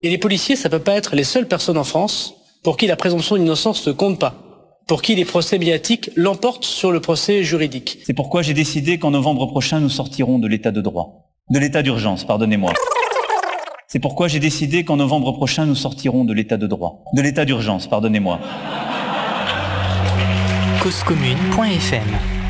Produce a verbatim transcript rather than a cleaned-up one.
Et les policiers, ça peut pas être les seules personnes en France pour qui la présomption d'innocence ne compte pas, pour qui les procès médiatiques l'emportent sur le procès juridique. C'est pourquoi j'ai décidé qu'en novembre prochain, nous sortirons de l'état de droit. De l'état d'urgence, pardonnez-moi. C'est pourquoi j'ai décidé qu'en novembre prochain, nous sortirons de l'état de droit. De l'état d'urgence, pardonnez-moi. cause commune point f m